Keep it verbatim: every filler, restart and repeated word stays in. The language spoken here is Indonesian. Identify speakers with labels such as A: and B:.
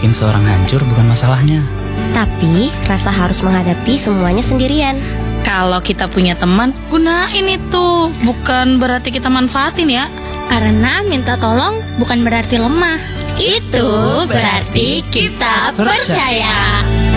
A: bikin seorang hancur bukan masalahnya.
B: Tapi rasa harus menghadapi semuanya sendirian.
C: Kalau kita punya teman, gunain itu. Bukan berarti kita manfaatin ya.
D: Karena minta tolong bukan berarti lemah.
B: Itu berarti kita percaya.